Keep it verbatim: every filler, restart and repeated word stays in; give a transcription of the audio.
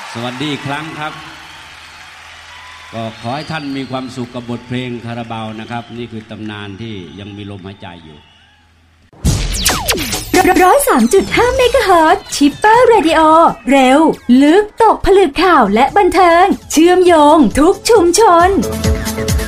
สวัสดีอีกครั้งครับก็ขอให้ท่านมีความสุขกับบทเพลงคาราบาวนะครับนี่คือตำนานที่ยังมีลมหายใจอยู่ร้อยสามจุดห้าเมกะเฮิรตซ์ชิปเปอร์เรดิโอเร็วลึกตกผลึกข่าวและบันเทิงเชื่อมโยงทุกชุมชน